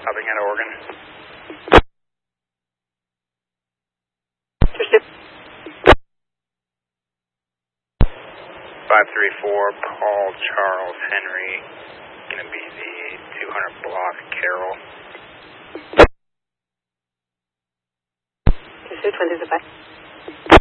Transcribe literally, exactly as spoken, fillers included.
Hopping out of Oregon. five three four, Paul Charles Henry, going to be the two hundred block Carroll. Pursuit one two five.